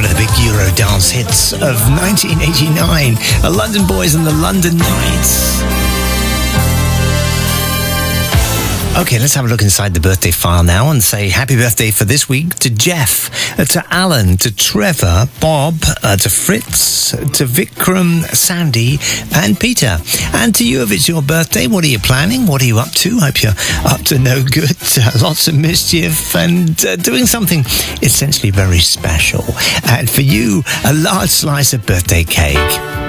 one of the big Euro dance hits of 1989, the London Boys and the London Knights. Okay, let's have a look inside the birthday file now and say happy birthday for this week to Jeff, to Alan, to Trevor, Bob, to Fritz, to Vikram, Sandy and Peter. And to you, if it's your birthday, what are you planning? What are you up to? Hope you're up to no good, lots of mischief and doing something essentially very special. And for you, a large slice of birthday cake.